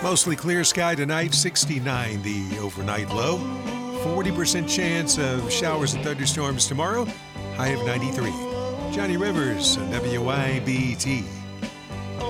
Mostly clear sky tonight, 69 the overnight low. 40% chance of showers and thunderstorms tomorrow, high of 93. Johnny Rivers, WYBT.